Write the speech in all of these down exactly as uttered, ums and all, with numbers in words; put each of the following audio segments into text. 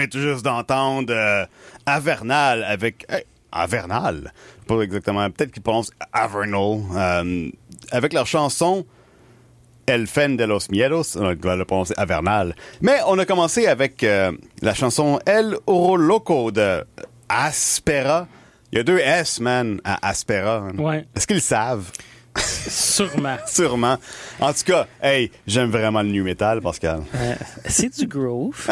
vient tout juste d'entendre euh, Avernal avec... Hey, Avernal? Pas exactement. Peut-être qu'ils prononcent Avernal. Euh, avec leur chanson El Fen de los Miedos. On va le prononcer Avernal. Mais on a commencé avec euh, la chanson El Oro Loco de Aspera. Il y a deux S, man, à Aspera. Ouais. Est-ce qu'ils le savent? Sûrement. Sûrement. En tout cas, hey, j'aime vraiment le new metal, Pascal. Euh, c'est du groove.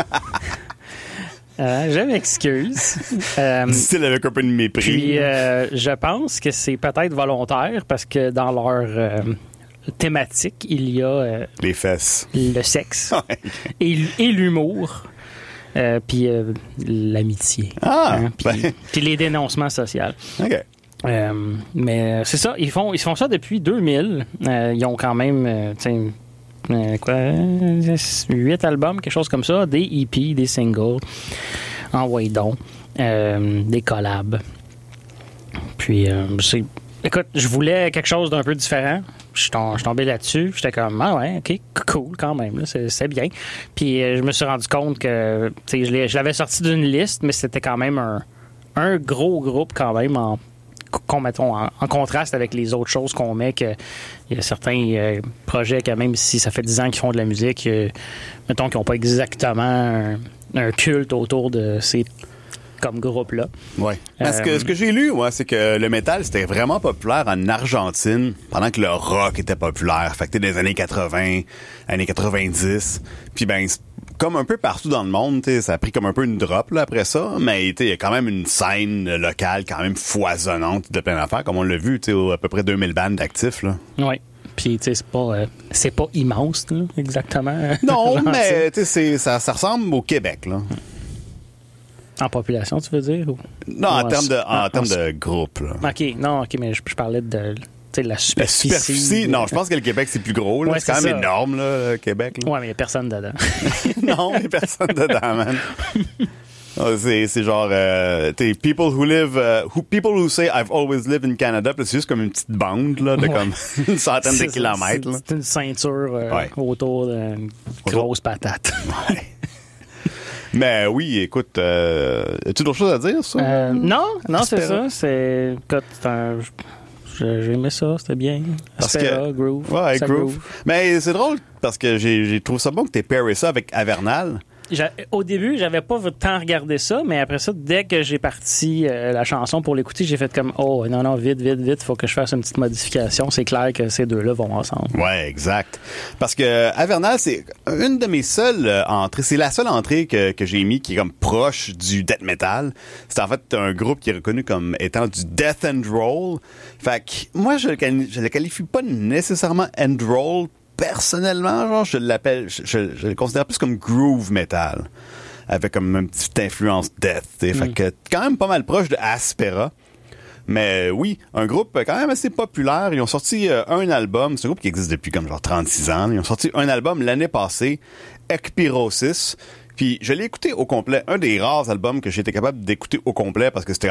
euh, je m'excuse. Euh, Dit-il avec un peu de mépris. Puis, euh, je pense que c'est peut-être volontaire parce que dans leur euh, thématique, il y a euh, les fesses, le sexe ouais. et, et l'humour. Euh, puis euh, l'amitié. Ah! Hein, puis, ben... puis les dénoncements sociaux. OK. Euh, mais c'est ça, ils font, ils font ça depuis deux mille. Euh, ils ont quand même, euh, euh, quoi, huit albums, quelque chose comme ça, des E P, des singles, envoyés donc, euh, des collabs. Puis, euh, c'est, écoute, je voulais quelque chose d'un peu différent. Je suis tombé là-dessus. J'étais comme, ah ouais, OK, cool quand même. Là, c'est, c'est bien. Puis euh, je me suis rendu compte que je, l'ai, je l'avais sorti d'une liste, mais c'était quand même un, un gros groupe quand même en, qu'on mettons, en, en contraste avec les autres choses qu'on met. Que, il y a certains euh, projets que même si ça fait dix ans qu'ils font de la musique, euh, mettons qu'ils n'ont pas exactement un, un culte autour de ces comme groupe-là. Oui. Parce que ce que j'ai lu, ouais, c'est que le métal, c'était vraiment populaire en Argentine pendant que le rock était populaire. Fait que des années quatre-vingts, années quatre-vingt-dix. Puis ben, comme un peu partout dans le monde, ça a pris comme un peu une drop là, après ça. Mais il y a quand même une scène locale quand même foisonnante de plein d'affaires, comme on l'a vu, à peu près deux mille bandes d'actifs. Oui. Puis, tu sais, c'est pas, euh, c'est pas immense, là, exactement. Non, mais tu sais, ça, ça ressemble au Québec, là. En population, tu veux dire? Ou... Non, en, en termes de, en, en termes en... de groupe. Là. OK, non, OK, mais je, je parlais de, de la superficie. La superficie? Non, je pense que le Québec, c'est plus gros. Là. Ouais, c'est quand c'est même ça. Énorme, là, le Québec. Là. Ouais, mais il n'y a personne dedans. Non, il n'y a personne dedans, man. c'est, c'est genre, euh, t'es people who live, uh, who, people who say I've always lived in Canada, puis c'est juste comme une petite bande, là, de ouais. comme une centaine de kilomètres. C'est, c'est une ceinture euh, ouais. autour d'une grosse patate. Ouais. Mais oui, écoute, euh, as-tu d'autres choses à dire, ça? Euh, non, non, Aspera. C'est ça. C'est, écoute, c'est un, j'ai aimé ça, c'était bien. Aspera, groove. Ouais, groove. groove. Mais c'est drôle parce que j'ai, j'ai trouvé ça bon que t'aies pairé ça avec Avernal. J'ai, au début, j'avais pas tant regardé ça, mais après ça, dès que j'ai parti euh, la chanson pour l'écouter, j'ai fait comme oh non non vite vite vite, faut que je fasse une petite modification. C'est clair que ces deux-là vont ensemble. Ouais, exact. Parce que Avernal, c'est une de mes seules euh, entrées, c'est la seule entrée que que j'ai mis qui est comme proche du death metal. C'est en fait un groupe qui est reconnu comme étant du death and roll. Fait que moi je le, je le qualifie pas nécessairement and roll. Personnellement, genre, je l'appelle, je, je, je le considère plus comme groove metal, avec comme une petite influence death, t'sais. Mm. Fait que quand même pas mal proche de Aspera. Mais oui, un groupe quand même assez populaire. Ils ont sorti euh, un album, c'est un groupe qui existe depuis comme genre trente-six ans. Ils ont sorti un album l'année passée, Ekpyrosis. Puis je l'ai écouté au complet, un des rares albums que j'ai été capable d'écouter au complet parce que c'était